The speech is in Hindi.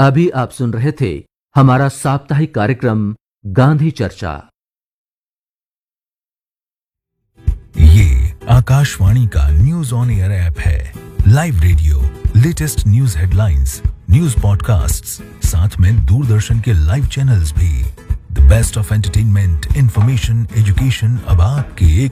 अभी आप सुन रहे थे हमारा साप्ताहिक कार्यक्रम गांधी चर्चा। ये आकाशवाणी का न्यूज ऑन एयर ऐप है। Live radio, latest news headlines, news podcasts, साथ में दूरदर्शन के लाइव चैनल्स भी। The best of entertainment, information, education अब आपके एक